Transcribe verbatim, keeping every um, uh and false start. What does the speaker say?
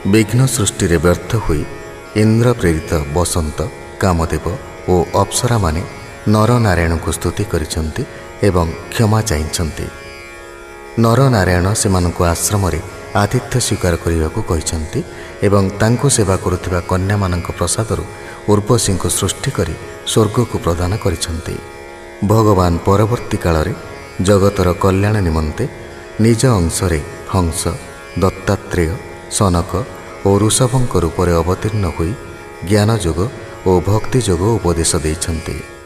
विघ्न सृष्टि व्यर्थ हुई इंद्र प्रेरित बसंत कामदेव और अप्सरा माने नर नारायण को स्तुति करिसंती एवं क्षमा चाहिंचंती। नर नारायण से आश्रम आतिथ्य स्वीकार करने को कहते एवं तांको सेवा करुवा कन्या मानक प्रसादरू उर्वशी को सृष्टि करी स्वर्ग को प्रदान करिसंती। भगवान परवर्ती काल रे जगतर कल्याण निमंते निज अंशरे हंस दत्तात्रेय सनक और ऋषभଙ୍କ रूप अवतीर्ण हुई ज्ञान जोग और भक्ति जोग उपदेश देइछंती।